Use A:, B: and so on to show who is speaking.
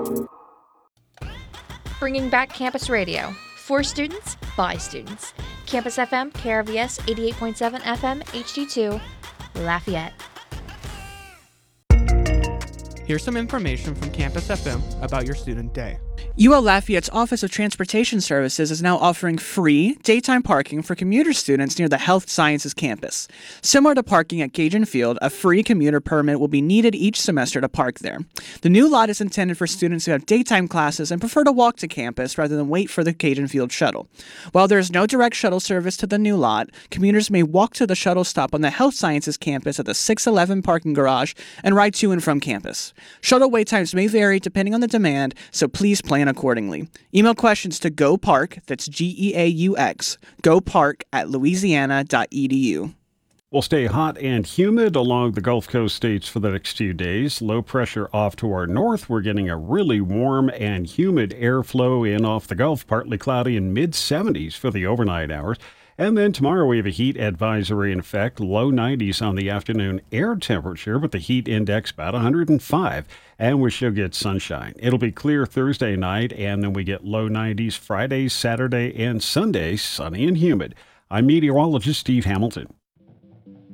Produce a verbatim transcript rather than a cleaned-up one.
A: Bringing back campus radio. For students, by students. Campus F M, K R V S eighty-eight point seven F M, H D two, Lafayette.
B: Here's some information from Campus F M about your student day.
C: U L Lafayette's Office of Transportation Services is now offering free daytime parking for commuter students near the Health Sciences campus. Similar to parking at Cajun Field, a free commuter permit will be needed each semester to park there. The new lot is intended for students who have daytime classes and prefer to walk to campus rather than wait for the Cajun Field shuttle. While there is no direct shuttle service to the new lot, commuters may walk to the shuttle stop on the Health Sciences campus at the six eleven parking garage and ride to and from campus. Shuttle wait times may vary depending on the demand, so please plan accordingly. Email questions to GoPark, that's G E A U X, GoPark at louisiana dot e d u.
D: We'll stay hot and humid along the Gulf Coast states for the next few days. Low pressure off to our north. We're getting a really warm and humid airflow in off the Gulf, partly cloudy in mid seventies for the overnight hours. And then tomorrow we have a heat advisory in effect, low nineties on the afternoon air temperature, with the heat index about one hundred five, and we should get sunshine. It'll be clear Thursday night, and then we get low nineties Friday, Saturday, and Sunday, sunny and humid. I'm meteorologist Steve Hamilton.